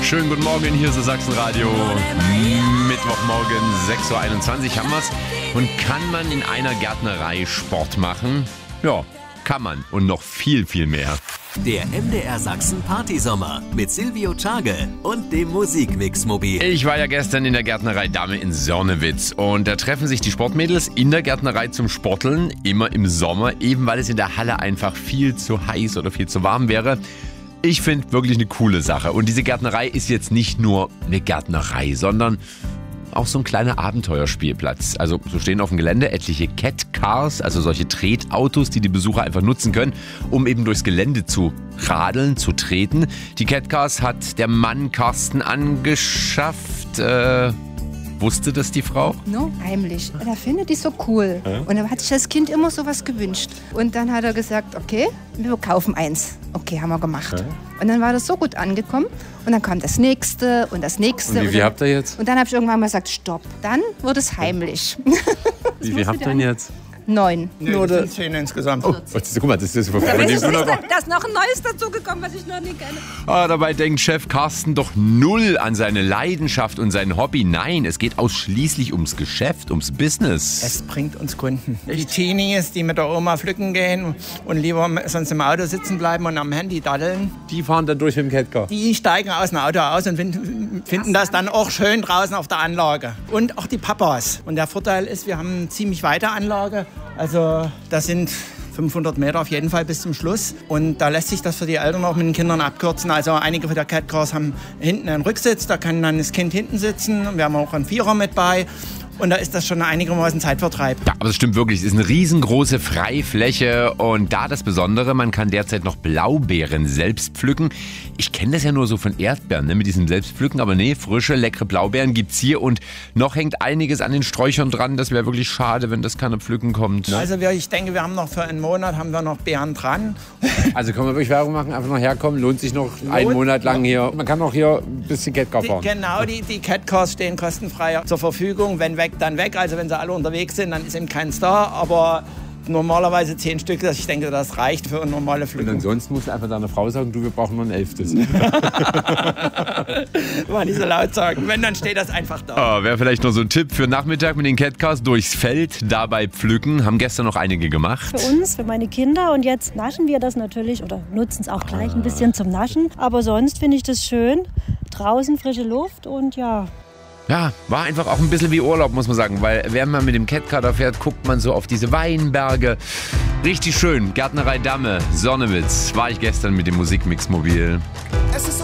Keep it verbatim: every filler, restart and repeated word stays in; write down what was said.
Schönen guten Morgen, hier ist das Sachsenradio. Mittwochmorgen, sechs Uhr einundzwanzig haben wir's. Und kann man in einer Gärtnerei Sport machen? Ja, kann man. Und noch viel, viel mehr. Der M D R Sachsen Partysommer mit Silvio Tschage und dem Musikmix-Mobil. Ich war ja gestern in der Gärtnerei Damme in Sörnewitz. Und da treffen sich die Sportmädels in der Gärtnerei zum Sporteln. Immer im Sommer, eben weil es in der Halle einfach viel zu heiß oder viel zu warm wäre. Ich finde wirklich eine coole Sache. Und diese Gärtnerei ist jetzt nicht nur eine Gärtnerei, sondern auch so ein kleiner Abenteuerspielplatz. Also so stehen auf dem Gelände etliche Cat Cars, also solche Tretautos, die die Besucher einfach nutzen können, um eben durchs Gelände zu radeln, zu treten. Die Cat Cars hat der Mann Carsten angeschafft. Äh, wusste das die Frau? No, heimlich. Und er findet die so cool. Ja. Und dann hat sich das Kind immer sowas gewünscht. Und dann hat er gesagt, okay, wir kaufen eins. Okay, haben wir gemacht. Ja. Und dann war das so gut angekommen. Und dann kam das nächste und das nächste. Und wie viel habt ihr jetzt? Und dann habe ich irgendwann mal gesagt, stopp. Dann wurde es heimlich. Wie viel habt ihr denn jetzt? Neun. Nee, das sind zehn insgesamt. Oh, guck mal, das ist so ja, ist da ist noch ein neues dazugekommen, was ich noch nicht kenne. Ah, dabei denkt Chef Carsten doch null an seine Leidenschaft und sein Hobby. Nein, es geht ausschließlich ums Geschäft, ums Business. Es bringt uns Kunden. Die Teenies, die mit der Oma pflücken gehen und lieber sonst im Auto sitzen bleiben und am Handy daddeln. Die fahren dann durch mit dem Catcar. Die steigen aus dem Auto aus und finden, finden das dann auch schön draußen auf der Anlage. Und auch die Papas. Und der Vorteil ist, wir haben eine ziemlich weite Anlage. Also das sind fünfhundert Meter auf jeden Fall bis zum Schluss. Und da lässt sich das für die Eltern auch mit den Kindern abkürzen. Also einige von der Cat Cars haben hinten einen Rücksitz, da kann dann das Kind hinten sitzen. Wir haben auch einen Vierer mit bei. Und da ist das schon einigermaßen Zeitvertreib. Ja, aber es stimmt wirklich. Es ist eine riesengroße Freifläche. Und da das Besondere, man kann derzeit noch Blaubeeren selbst pflücken. Ich kenne das ja nur so von Erdbeeren, ne, mit diesem Selbstpflücken. Aber nee, frische, leckere Blaubeeren gibt's hier. Und noch hängt einiges an den Sträuchern dran. Das wäre wirklich schade, wenn das keiner pflücken kommt. Ne? Also wir, ich denke, wir haben noch für einen Monat haben wir noch Beeren dran. Also können wir wirklich Werbung machen, einfach noch herkommen. Lohnt sich noch Lohnt einen Monat lang hier. Man kann auch hier ein bisschen Catcar fahren. Die, genau, die, die Cat Cars stehen kostenfrei zur Verfügung. Wenn weg, dann weg. Also wenn sie alle unterwegs sind, dann ist eben keins da. Aber normalerweise zehn Stück, ich denke, das reicht für eine normale Pflückung. Und ansonsten muss einfach deine Frau sagen, du, wir brauchen nur ein Elftes. Mal nicht so laut sagen. Wenn, dann steht das einfach da. Oh, wäre vielleicht noch so ein Tipp für Nachmittag mit den Cat Cars durchs Feld, dabei pflücken. Haben gestern noch einige gemacht. Für uns, für meine Kinder. Und jetzt naschen wir das natürlich oder nutzen es auch gleich ein bisschen zum Naschen. Aber sonst finde ich das schön. Draußen frische Luft und ja... Ja, war einfach auch ein bisschen wie Urlaub, muss man sagen, weil wenn man mit dem Catcar da fährt, guckt man so auf diese Weinberge. Richtig schön, Gärtnerei Damme, Sonnewitz, war ich gestern mit dem Musikmix-Mobil.